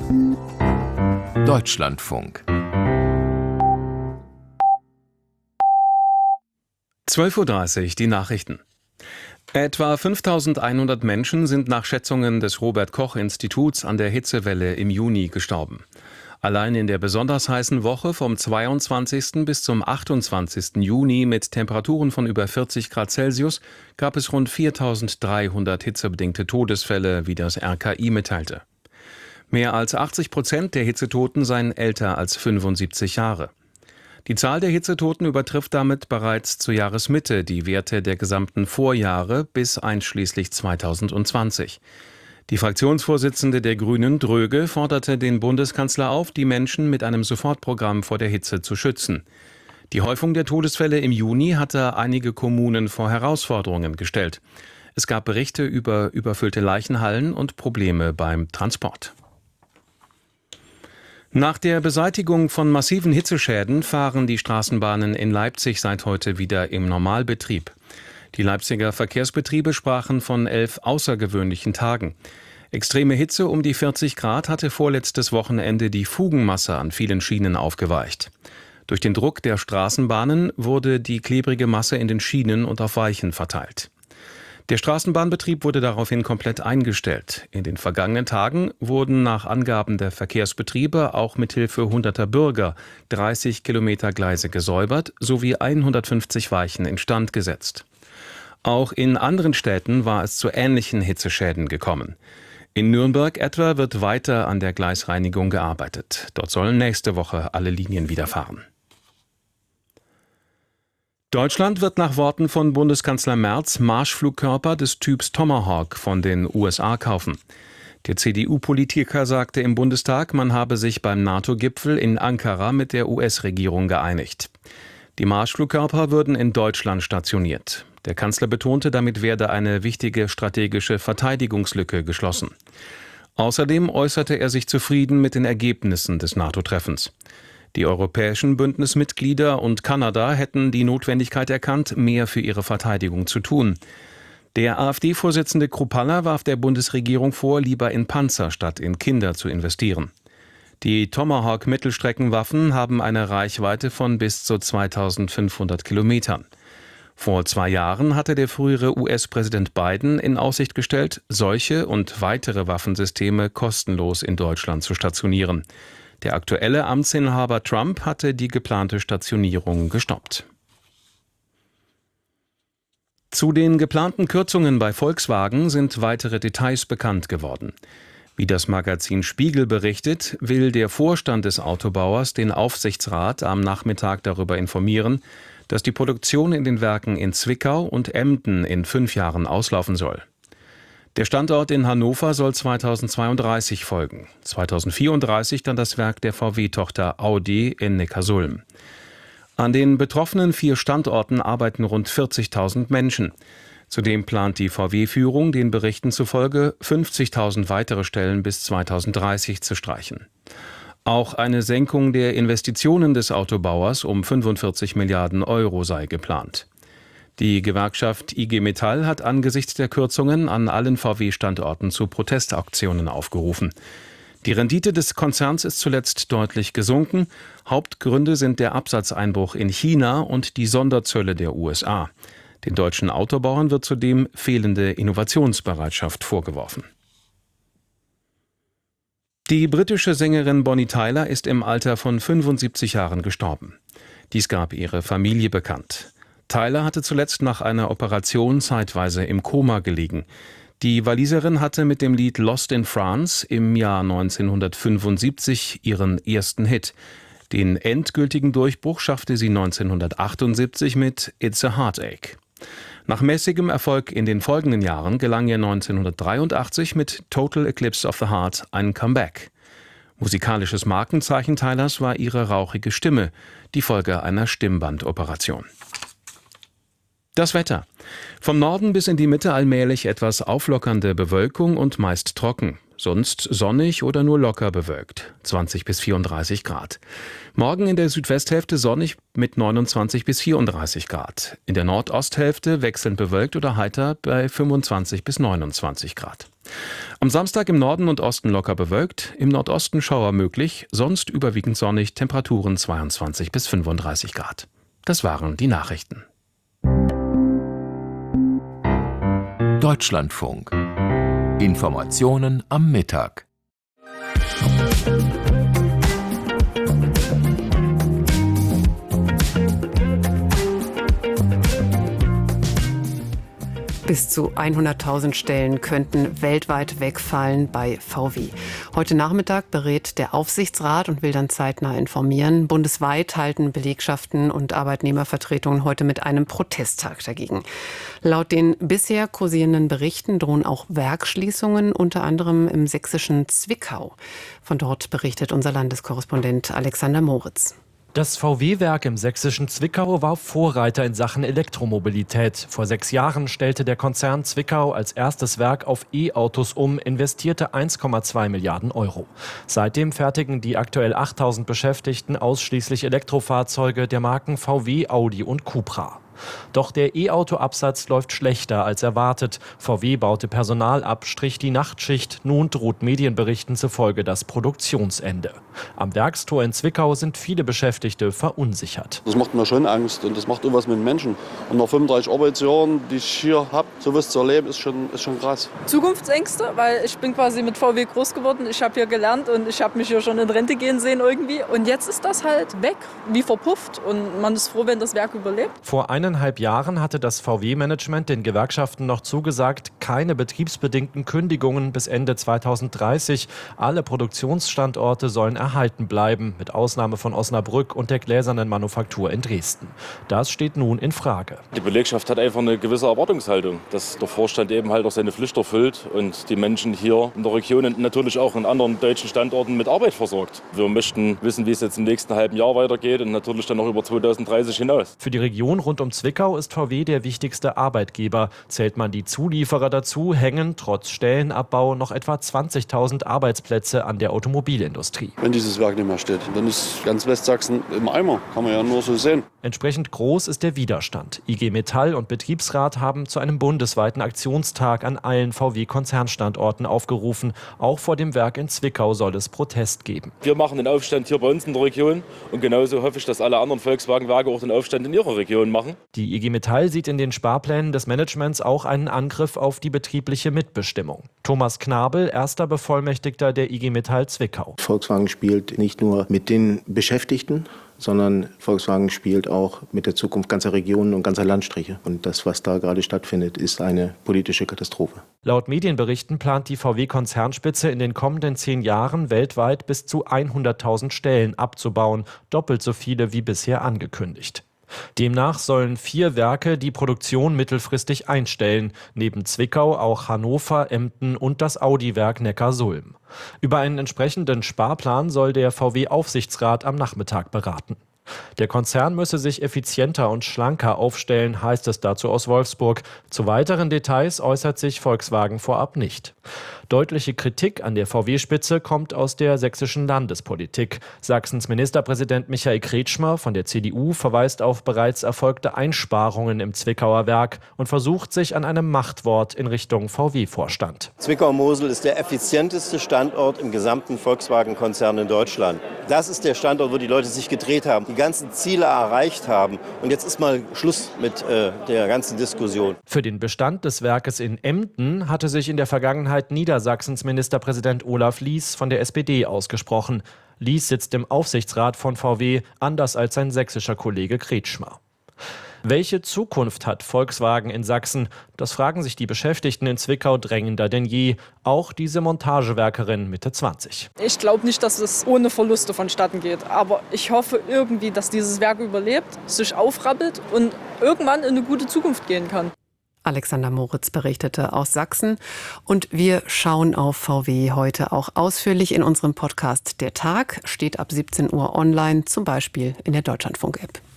Deutschlandfunk 12:30 Uhr, die Nachrichten. Etwa 5.100 Menschen sind nach Schätzungen des Robert-Koch-Instituts an der Hitzewelle im Juni gestorben. Allein in der besonders heißen Woche vom 22. bis zum 28. Juni mit Temperaturen von über 40 Grad Celsius gab es rund 4.300 hitzebedingte Todesfälle, wie das RKI mitteilte. Mehr als 80% der Hitzetoten seien älter als 75 Jahre. Die Zahl der Hitzetoten übertrifft damit bereits zur Jahresmitte die Werte der gesamten Vorjahre bis einschließlich 2020. Die Fraktionsvorsitzende der Grünen, Dröge, forderte den Bundeskanzler auf, die Menschen mit einem Sofortprogramm vor der Hitze zu schützen. Die Häufung der Todesfälle im Juni hatte einige Kommunen vor Herausforderungen gestellt. Es gab Berichte über überfüllte Leichenhallen und Probleme beim Transport. Nach der Beseitigung von massiven Hitzeschäden fahren die Straßenbahnen in Leipzig seit heute wieder im Normalbetrieb. Die Leipziger Verkehrsbetriebe sprachen von 11 außergewöhnlichen Tagen. Extreme Hitze um die 40 Grad hatte vorletztes Wochenende die Fugenmasse an vielen Schienen aufgeweicht. Durch den Druck der Straßenbahnen wurde die klebrige Masse in den Schienen und auf Weichen verteilt. Der Straßenbahnbetrieb wurde daraufhin komplett eingestellt. In den vergangenen Tagen wurden nach Angaben der Verkehrsbetriebe auch mithilfe hunderter Bürger 30 Kilometer Gleise gesäubert sowie 150 Weichen instand gesetzt. Auch in anderen Städten war es zu ähnlichen Hitzeschäden gekommen. In Nürnberg etwa wird weiter an der Gleisreinigung gearbeitet. Dort sollen nächste Woche alle Linien wieder fahren. Deutschland wird nach Worten von Bundeskanzler Merz Marschflugkörper des Typs Tomahawk von den USA kaufen. Der CDU-Politiker sagte im Bundestag, man habe sich beim NATO-Gipfel in Ankara mit der US-Regierung geeinigt. Die Marschflugkörper würden in Deutschland stationiert. Der Kanzler betonte, damit werde eine wichtige strategische Verteidigungslücke geschlossen. Außerdem äußerte er sich zufrieden mit den Ergebnissen des NATO-Treffens. Die europäischen Bündnismitglieder und Kanada hätten die Notwendigkeit erkannt, mehr für ihre Verteidigung zu tun. Der AfD-Vorsitzende Kruppalla warf der Bundesregierung vor, lieber in Panzer statt in Kinder zu investieren. Die Tomahawk-Mittelstreckenwaffen haben eine Reichweite von bis zu 2.500 Kilometern. Vor 2 Jahren hatte der frühere US-Präsident Biden in Aussicht gestellt, solche und weitere Waffensysteme kostenlos in Deutschland zu stationieren. Der aktuelle Amtsinhaber Trump hatte die geplante Stationierung gestoppt. Zu den geplanten Kürzungen bei Volkswagen sind weitere Details bekannt geworden. Wie das Magazin Spiegel berichtet, will der Vorstand des Autobauers den Aufsichtsrat am Nachmittag darüber informieren, dass die Produktion in den Werken in Zwickau und Emden in 5 Jahren auslaufen soll. Der Standort in Hannover soll 2032 folgen, 2034 dann das Werk der VW-Tochter Audi in Neckarsulm. An den betroffenen 4 Standorten arbeiten rund 40.000 Menschen. Zudem plant die VW-Führung den Berichten zufolge 50.000 weitere Stellen bis 2030 zu streichen. Auch eine Senkung der Investitionen des Autobauers um 45 Milliarden Euro sei geplant. Die Gewerkschaft IG Metall hat angesichts der Kürzungen an allen VW-Standorten zu Protestaktionen aufgerufen. Die Rendite des Konzerns ist zuletzt deutlich gesunken. Hauptgründe sind der Absatzeinbruch in China und die Sonderzölle der USA. Den deutschen Autobauern wird zudem fehlende Innovationsbereitschaft vorgeworfen. Die britische Sängerin Bonnie Tyler ist im Alter von 75 Jahren gestorben. Dies gab ihre Familie bekannt. Tyler hatte zuletzt nach einer Operation zeitweise im Koma gelegen. Die Waliserin hatte mit dem Lied Lost in France im Jahr 1975 ihren ersten Hit. Den endgültigen Durchbruch schaffte sie 1978 mit It's a Heartache. Nach mäßigem Erfolg in den folgenden Jahren gelang ihr 1983 mit Total Eclipse of the Heart ein Comeback. Musikalisches Markenzeichen Tylers war ihre rauchige Stimme, die Folge einer Stimmbandoperation. Das Wetter. Vom Norden bis in die Mitte allmählich etwas auflockernde Bewölkung und meist trocken. sonst sonnig oder nur locker bewölkt, 20 bis 34 Grad. Morgen in der Südwesthälfte sonnig mit 29 bis 34 Grad. In der Nordosthälfte wechselnd bewölkt oder heiter bei 25 bis 29 Grad. Am Samstag im Norden und Osten locker bewölkt, im Nordosten Schauer möglich, sonst überwiegend sonnig, Temperaturen 22 bis 35 Grad. Das waren die Nachrichten. Deutschlandfunk. Informationen am Mittag. Bis zu 100.000 Stellen könnten weltweit wegfallen bei VW. Heute Nachmittag berät der Aufsichtsrat und will dann zeitnah informieren. Bundesweit halten Belegschaften und Arbeitnehmervertretungen heute mit einem Protesttag dagegen. Laut den bisher kursierenden Berichten drohen auch Werksschließungen, unter anderem im sächsischen Zwickau. Von dort berichtet unser Landeskorrespondent Alexander Moritz. Das VW-Werk im sächsischen Zwickau war Vorreiter in Sachen Elektromobilität. Vor 6 Jahren stellte der Konzern Zwickau als erstes Werk auf E-Autos um, investierte 1,2 Milliarden Euro. Seitdem fertigen die aktuell 8.000 Beschäftigten ausschließlich Elektrofahrzeuge der Marken VW, Audi und Cupra. Doch der E-Auto-Absatz läuft schlechter als erwartet. VW baute Personal ab, strich die Nachtschicht. Nun droht Medienberichten zufolge das Produktionsende. Am Werkstor in Zwickau sind viele Beschäftigte verunsichert. Das macht mir schon Angst und das macht auch was mit den Menschen. Und nach 35 Arbeitsjahren, die ich hier habe, sowas zu erleben, ist schon krass. Zukunftsängste, weil ich bin quasi mit VW groß geworden. Ich habe hier gelernt und ich habe mich hier schon in Rente gehen sehen irgendwie. Und jetzt ist das halt weg, wie verpufft. Und man ist froh, wenn das Werk überlebt. Vor 1,5 Jahren hatte das VW-Management den Gewerkschaften noch zugesagt, keine betriebsbedingten Kündigungen bis Ende 2030. Alle Produktionsstandorte sollen erhalten bleiben, mit Ausnahme von Osnabrück und der gläsernen Manufaktur in Dresden. Das steht nun in Frage. Die Belegschaft hat einfach eine gewisse Erwartungshaltung, dass der Vorstand eben halt auch seine Pflicht erfüllt und die Menschen hier in der Region und natürlich auch in anderen deutschen Standorten mit Arbeit versorgt. Wir möchten wissen, wie es jetzt im nächsten halben Jahr weitergeht und natürlich dann noch über 2030 hinaus. Für die Region rund um Zwickau ist VW der wichtigste Arbeitgeber. Zählt man die Zulieferer dazu, hängen trotz Stellenabbau noch etwa 20.000 Arbeitsplätze an der Automobilindustrie. Wenn dieses Werk nicht mehr steht, dann ist ganz Westsachsen im Eimer. Kann man ja nur so sehen. Entsprechend groß ist der Widerstand. IG Metall und Betriebsrat haben zu einem bundesweiten Aktionstag an allen VW-Konzernstandorten aufgerufen. Auch vor dem Werk in Zwickau soll es Protest geben. Wir machen den Aufstand hier bei uns in der Region und genauso hoffe ich, dass alle anderen Volkswagen-Werke auch den Aufstand in ihrer Region machen. Die IG Metall sieht in den Sparplänen des Managements auch einen Angriff auf die betriebliche Mitbestimmung. Thomas Knabel, erster Bevollmächtigter der IG Metall Zwickau. Volkswagen spielt nicht nur mit den Beschäftigten, sondern Volkswagen spielt auch mit der Zukunft ganzer Regionen und ganzer Landstriche. Und das, was da gerade stattfindet, ist eine politische Katastrophe. Laut Medienberichten plant die VW-Konzernspitze in den kommenden 10 Jahren weltweit bis zu 100.000 Stellen abzubauen, doppelt so viele wie bisher angekündigt. Demnach sollen 4 Werke die Produktion mittelfristig einstellen, neben Zwickau auch Hannover, Emden und das Audi-Werk Neckarsulm. Über einen entsprechenden Sparplan soll der VW-Aufsichtsrat am Nachmittag beraten. Der Konzern müsse sich effizienter und schlanker aufstellen, heißt es dazu aus Wolfsburg. Zu weiteren Details äußert sich Volkswagen vorab nicht. Deutliche Kritik an der VW-Spitze kommt aus der sächsischen Landespolitik. Sachsens Ministerpräsident Michael Kretschmer von der CDU verweist auf bereits erfolgte Einsparungen im Zwickauer Werk und versucht sich an einem Machtwort in Richtung VW-Vorstand. Zwickau-Mosel ist der effizienteste Standort im gesamten Volkswagen-Konzern in Deutschland. Das ist der Standort, wo die Leute sich gedreht haben, die ganzen Ziele erreicht haben. Und jetzt ist mal Schluss mit der ganzen Diskussion. Für den Bestand des Werkes in Emden hatte sich in der Vergangenheit Niedersachsens Ministerpräsident Olaf Lies von der SPD ausgesprochen. Lies sitzt im Aufsichtsrat von VW, anders als sein sächsischer Kollege Kretschmer. Welche Zukunft hat Volkswagen in Sachsen? Das fragen sich die Beschäftigten in Zwickau drängender denn je. Auch diese Montagewerkerin Mitte 20. Ich glaube nicht, dass es ohne Verluste vonstatten geht. Aber ich hoffe irgendwie, dass dieses Werk überlebt, sich aufrappelt und irgendwann in eine gute Zukunft gehen kann. Alexander Moritz berichtete aus Sachsen. Und wir schauen auf VW heute auch ausführlich in unserem Podcast. Der Tag steht ab 17 Uhr online, zum Beispiel in der Deutschlandfunk-App.